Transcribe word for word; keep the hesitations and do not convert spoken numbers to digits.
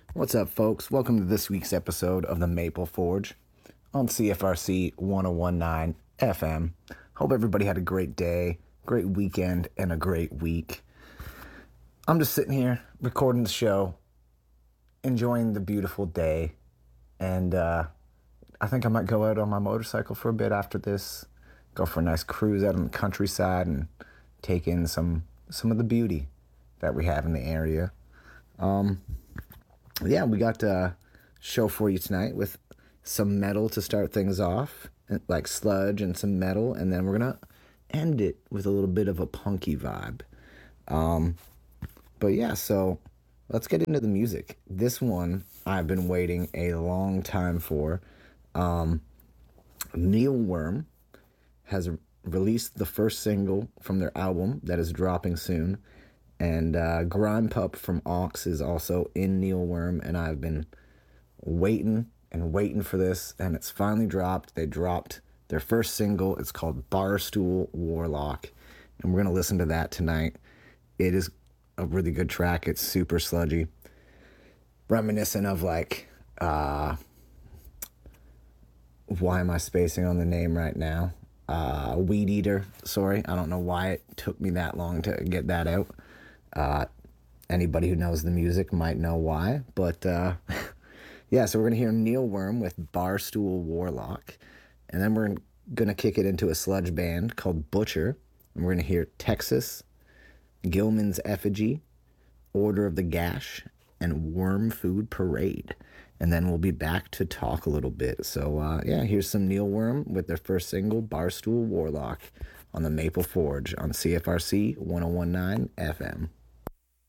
What's up, folks? Welcome to this week's episode of the Maple Forge on C F R C ten nineteen F M. Hope everybody had a great day, great weekend, and a great week. I'm just sitting here recording the show, enjoying the beautiful day, and uh, I think I might go out on my motorcycle for a bit after this, go for a nice cruise out in the countryside and take in some some of the beauty that we have in the area. Um, yeah, we got a show for you tonight with some metal to start things off, like sludge and some metal, and then we're gonna end it with a little bit of a punky vibe. Um, but yeah, so let's get into the music. This one I've been waiting a long time for. Um, Mealworm has released the first single from their album that is dropping soon. And uh, Grime Pup from Ox is also in Mealworm, and I've been waiting and waiting for this, and it's finally dropped. They dropped their first single. It's called Barstool Warlock, and we're going to listen to that tonight. It is a really good track. It's super sludgy, reminiscent of like, uh, why am I spacing on the name right now? Uh, Weed Eater, sorry. I don't know why it took me that long to get that out. Uh, anybody who knows the music might know why, but uh, yeah, so we're going to hear Mealworm with Barstool Warlock, and then we're going to kick it into a sludge band called Butcher, and we're going to hear Texas, Gilman's Effigy, Order of the Gash, and Worm Food Parade, and then we'll be back to talk a little bit. So uh, yeah, here's some Mealworm with their first single, Barstool Warlock, on the Maple Forge on C F R C ten nineteen F M.